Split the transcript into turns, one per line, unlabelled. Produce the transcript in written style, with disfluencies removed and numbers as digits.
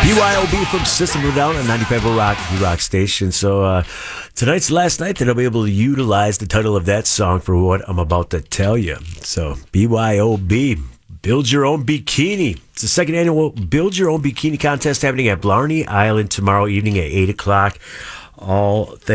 BYOB from System of a Down on 95 Rock, the rock station. So tonight's the last night that I'll be able to utilize the title of that song for what I'm about to tell you. So BYOB, Build Your Own Bikini. It's the second annual Build Your Own Bikini contest happening at Blarney Island tomorrow evening at 8 o'clock. All